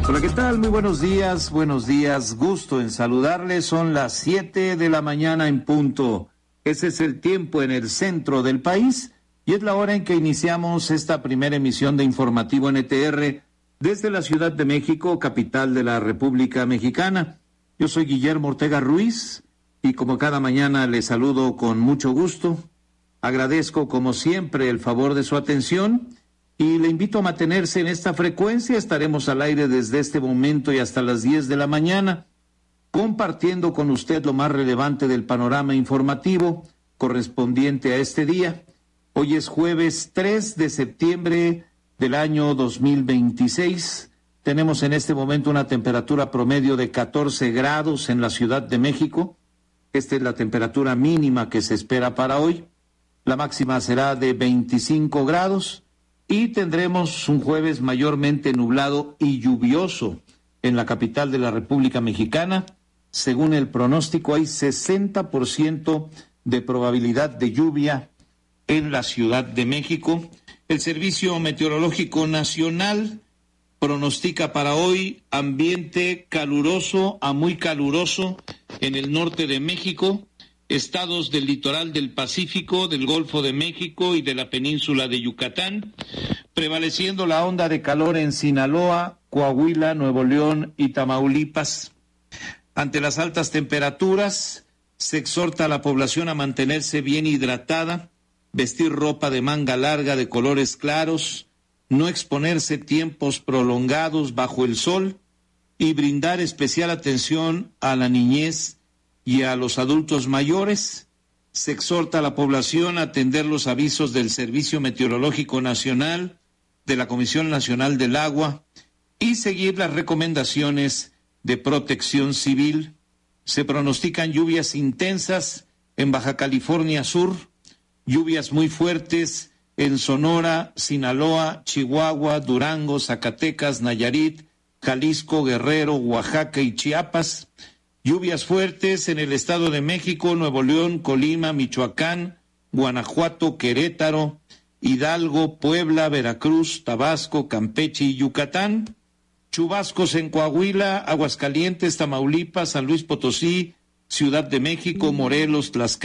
Hola, ¿qué tal? Muy buenos días, gusto en saludarles. Son las 7 de la mañana en punto. Ese es el tiempo en el centro del país y es la hora en que iniciamos esta primera emisión de Informativo NTR desde la Ciudad de México, capital de la República Mexicana. Yo soy Guillermo Ortega Ruiz y como cada mañana les saludo con mucho gusto. Agradezco como siempre el favor de su atención y le invito a mantenerse en esta frecuencia. Estaremos al aire desde este momento y hasta las 10 de la mañana, compartiendo con usted lo más relevante del panorama informativo correspondiente a este día. Hoy es jueves 3 de septiembre del año 2026. Tenemos en este momento una temperatura promedio de 14 grados en la Ciudad de México. Esta es la temperatura mínima que se espera para hoy. La máxima será de 25 grados. Y tendremos un jueves mayormente nublado y lluvioso en la capital de la República Mexicana. Según el pronóstico, hay 60% de probabilidad de lluvia en la Ciudad de México. El Servicio Meteorológico Nacional pronostica para hoy ambiente caluroso a muy caluroso en el norte de México, estados del litoral del Pacífico, del Golfo de México y de la península de Yucatán, prevaleciendo la onda de calor en Sinaloa, Coahuila, Nuevo León y Tamaulipas. Ante las altas temperaturas, se exhorta a la población a mantenerse bien hidratada, vestir ropa de manga larga de colores claros, no exponerse tiempos prolongados bajo el sol y brindar especial atención a la niñez y a los adultos mayores. Se exhorta a la población a atender los avisos del Servicio Meteorológico Nacional, de la Comisión Nacional del Agua y seguir las recomendaciones de Protección Civil. Se pronostican lluvias intensas en Baja California Sur, lluvias muy fuertes en Sonora, Sinaloa, Chihuahua, Durango, Zacatecas, Nayarit, Jalisco, Guerrero, Oaxaca y Chiapas. Lluvias fuertes en el Estado de México, Nuevo León, Colima, Michoacán, Guanajuato, Querétaro, Hidalgo, Puebla, Veracruz, Tabasco, Campeche y Yucatán. Chubascos en Coahuila, Aguascalientes, Tamaulipas, San Luis Potosí, Ciudad de México, Morelos, Tlaxcala